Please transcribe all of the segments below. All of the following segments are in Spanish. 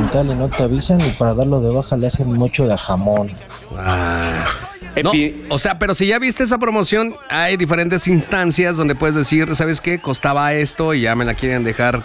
dental y no te avisan, y para darlo de baja le hacen mocho de jamón. No, o sea, pero si ya viste esa promoción, hay diferentes instancias donde puedes decir, ¿sabes qué? Costaba esto y ya me la quieren dejar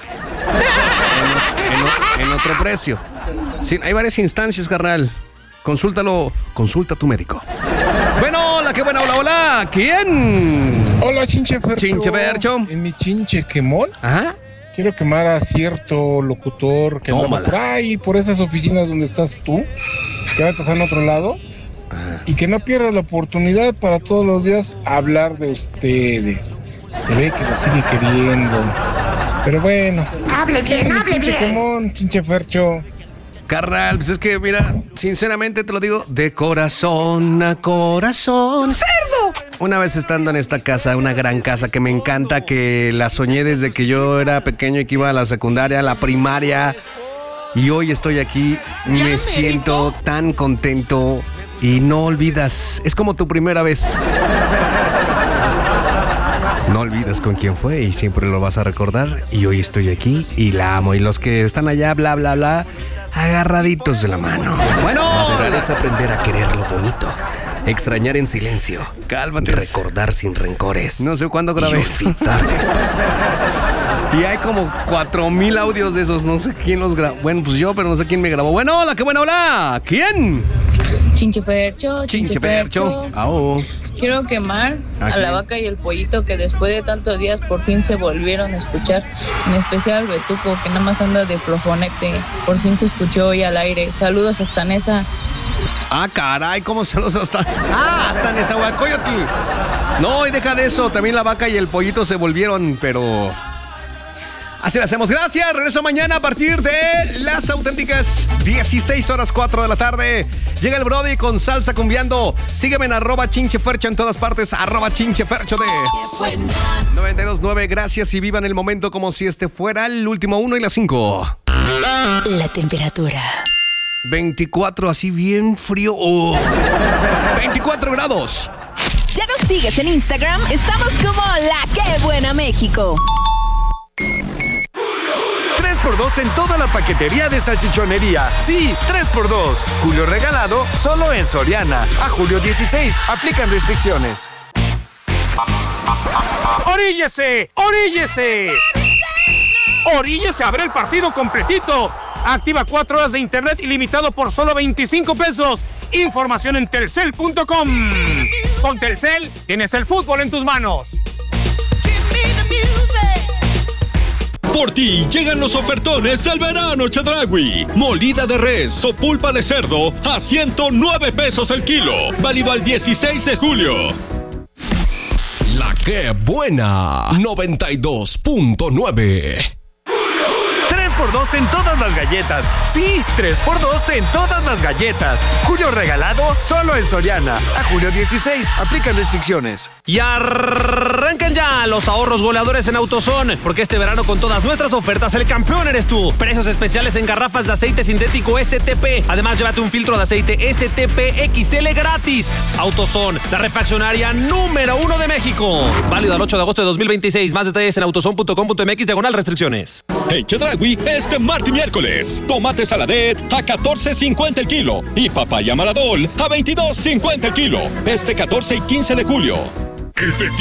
en otro precio. Sí, hay varias instancias, carnal. Consulta a tu médico. Bueno, hola, qué buena, hola. ¿Quién? Hola, Chinche Fercho. Chinche Fercho. En mi chinche quemón. Ajá. Quiero quemar a cierto locutor que anda por ahí, por esas oficinas donde estás tú, que va a estar en otro lado. Y que no pierdas la oportunidad para todos los días hablar de ustedes. Se ve que lo sigue queriendo. Pero bueno. Hable bien, hable Chinche bien. quemón, Chinche Fercho. Carnal, pues es que, mira, sinceramente te lo digo, de corazón a corazón. ¡Cerdo! Una vez estando en esta casa, una gran casa que me encanta, que la soñé desde que yo era pequeño y que iba a la secundaria, a la primaria, y hoy estoy aquí, me siento tan contento y no olvidas, es como tu primera vez. No olvidas con quién fue y siempre lo vas a recordar, y hoy estoy aquí y la amo, y los que están allá, bla, bla, bla, agarraditos de la mano. Bueno, madurar es aprender a querer lo bonito, extrañar en silencio, cálmate, recordar sin rencores. No sé cuándo grabé y olvidar despacito. Y hay como 4,000 audios de esos, no sé quién los grabó. Bueno, pues yo, pero no sé quién me grabó. Bueno, hola, qué buena, hola. ¿Quién? Chinche Fercho. Quiero quemar a la vaca y el pollito que después de tantos días por fin se volvieron a escuchar. En especial Betuco, que nada más anda de flojonete. Por fin se escuchó hoy al aire. Saludos hasta Nesa. Ah, caray, ¿cómo saludos hasta? Hasta Nezahualcóyotl. No, y deja de eso. También la vaca y el pollito se volvieron, pero... Así lo hacemos. Gracias. Regreso mañana a partir de las auténticas 16:04 de la tarde. Llega el Brody con salsa cumbiando. Sígueme en @chinchefercho en todas partes. @chinchefercho de 92.9. Gracias y vivan el momento como si este fuera el último 1 y las 5. La temperatura. 24, así bien frío. 24 grados. ¿Ya nos sigues en Instagram? Estamos como La Qué Buena México. 3x2 en toda la paquetería de salchichonería. Sí, 3x2. Julio regalado solo en Soriana. A julio 16. Aplican restricciones. ¡Oríllese! ¡Oríllese! ¡Oríllese a ver el partido completito! Activa 4 horas de internet ilimitado por solo 25 pesos. Información en telcel.com. Con Telcel tienes el fútbol en tus manos. Por ti llegan los ofertones del verano Chedraui. Molida de res o pulpa de cerdo a 109 pesos el kilo. Válido al 16 de julio. La Qué Buena 92.9. 3x2 en todas las galletas. Sí, 3x2 en todas las galletas. Julio regalado solo en Soriana. A julio 16. Aplican restricciones. Y arrancan ya los ahorros goleadores en AutoZone, porque este verano con todas nuestras ofertas el campeón eres tú. Precios especiales en garrafas de aceite sintético STP. Además, llévate un filtro de aceite STP XL gratis. AutoZone, la refaccionaria número 1 de México. Válido al 8 de agosto de 2026. Más detalles en autozone.com.mx/restricciones. En Chedraui, este martes y miércoles, tomate saladet a 14.50 el kilo y papaya maradol a 22.50 el kilo. Este 14 y 15 de julio. El festival